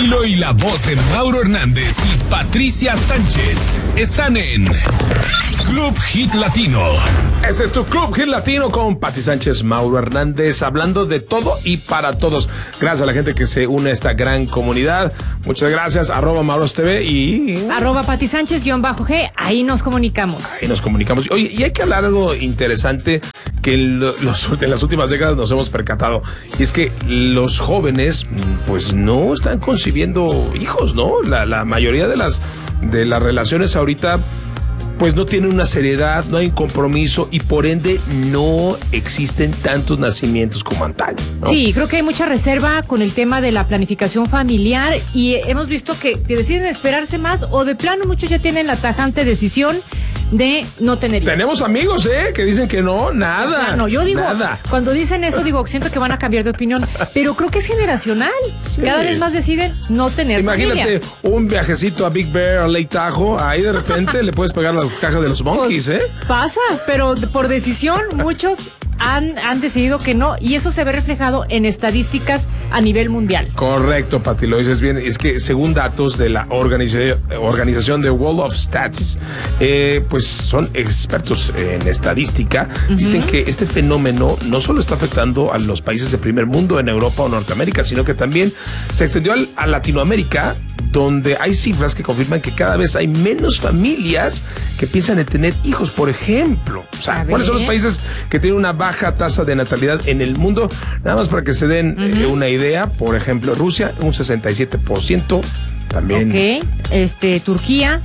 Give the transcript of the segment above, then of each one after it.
estilo y la voz de Mauro Hernández y Patricia Sánchez están en Club Hit Latino. Este es tu Club Hit Latino con Pati Sánchez, Mauro Hernández, hablando de todo y para todos. Gracias a la gente que se une a esta gran comunidad. Muchas gracias. @MauroTV y @Pati Sánchez_G. Ahí nos comunicamos. Oye, y hay que hablar algo interesante que en las últimas décadas nos hemos percatado. Y es que los jóvenes, pues no están concibiendo hijos, ¿no? La mayoría de las relaciones ahorita, pues no tienen una seriedad, no hay un compromiso y por ende no existen tantos nacimientos como antaño, ¿no? Sí, creo que hay mucha reserva con el tema de la planificación familiar y hemos visto que deciden esperarse más o de plano muchos ya tienen la tajante decisión de no tener hijos. Tenemos amigos, que dicen que nada. No, yo digo, nada. Cuando dicen eso, siento que van a cambiar de opinión, pero creo que es generacional. Sí. Cada vez más deciden no tener Imagínate familia. Un viajecito a Big Bear, a Lake Tahoe, ahí de repente le puedes pegar la caja de los Monkeys, pues, pasa, pero por decisión muchos han decidido que no, y eso se ve reflejado en estadísticas a nivel mundial. Correcto, Pati, lo dices bien. Es que según datos de la organización de World of Stats, pues son expertos en estadística, dicen que este fenómeno no solo está afectando a los países de primer mundo en Europa o Norteamérica, sino que también se extendió a Latinoamérica, donde hay cifras que confirman que cada vez hay menos familias que piensan en tener hijos, por ejemplo. O sea, ¿cuáles son los países que tienen una baja tasa de natalidad en el mundo? Nada más para que se den una idea. Por ejemplo, Rusia, un 67%. También. Ok. Turquía,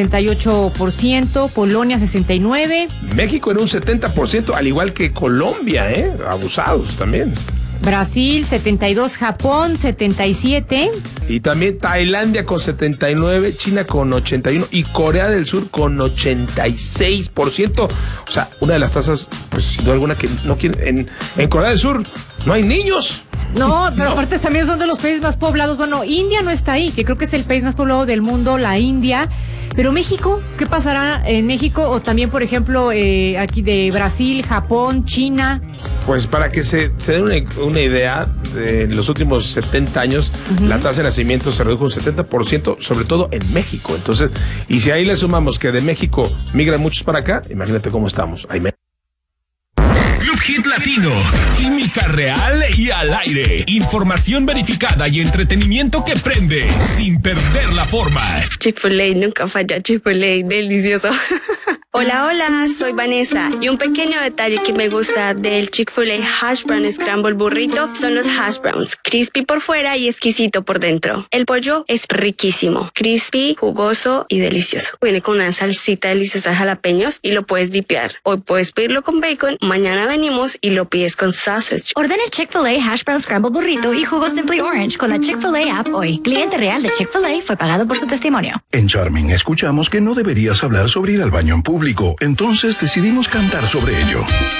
68%. Polonia, 69%. México en un 70%, al igual que Colombia, abusados también. Brasil, 72%, Japón, 77%. Y también Tailandia con 79%, China con 81% y Corea del Sur con 86%. O sea, una de las tasas, pues sin duda alguna, que no quieren. En Corea del Sur no hay niños. No, pero aparte también son de los países más poblados. Bueno, India no está ahí, que creo que es el país más poblado del mundo, la India. Pero México, ¿qué pasará en México? O también, por ejemplo, aquí de Brasil, Japón, China. Pues para que se den una idea, en los últimos 70 años, la tasa de nacimiento se redujo un 70%, sobre todo en México. Entonces, y si ahí le sumamos que de México migran muchos para acá, imagínate cómo estamos. Club Hit Latino, química real y al aire, información verificada y entretenimiento que prende sin perder la forma. Chick-fil-A, nunca falla. Chick-fil-A, delicioso. Hola, soy Vanessa y un pequeño detalle que me gusta del Chick-fil-A Hash Brown Scramble Burrito son los hash browns, crispy por fuera y exquisito por dentro. El pollo es riquísimo, crispy, jugoso y delicioso. Viene con una salsita deliciosa de jalapeños y lo puedes dipear. Hoy puedes pedirlo con bacon, mañana venimos y lo pides con sausage. Ordena el Chick-fil-A Hash Brown Scramble Burrito y jugo Simply Orange con la Chick-fil-A app hoy. Cliente real de Chick-fil-A fue pagado por su testimonio. En Charming escuchamos que no deberías hablar sobre ir al baño en público, entonces decidimos cantar sobre ello.